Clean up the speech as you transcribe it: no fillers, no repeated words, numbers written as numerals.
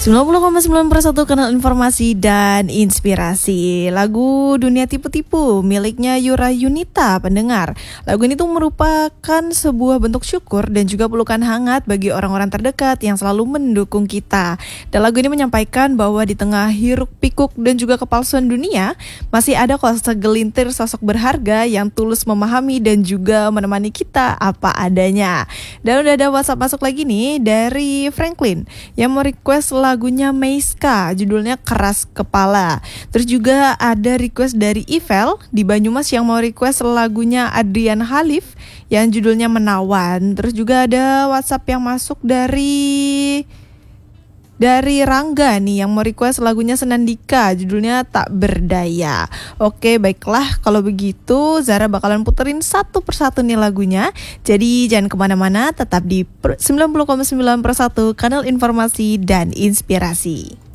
90,9 kanal informasi dan inspirasi. Lagu Dunia Tipu-Tipu miliknya Yura Yunita, pendengar. Lagu ini tuh merupakan sebuah bentuk syukur dan juga pelukan hangat bagi orang-orang terdekat yang selalu mendukung kita. Dan lagu ini menyampaikan bahwa di tengah hiruk pikuk dan juga kepalsuan dunia, masih ada kok segelintir sosok berharga yang tulus memahami dan juga menemani kita apa adanya. Dan udah ada WhatsApp masuk lagi nih dari Franklin yang mau request lagunya Meiska, judulnya Keras Kepala. Terus juga ada request dari Ivel di Banyumas yang mau request lagunya Adrian Halif yang judulnya Menawan. Terus juga ada WhatsApp yang masuk dari Rangga nih yang mau request lagunya Senandika, judulnya Tak Berdaya. Oke, baiklah, kalau begitu Zara bakalan puterin satu persatu nih lagunya. Jadi jangan kemana-mana, tetap di 90,9 kanal informasi dan inspirasi.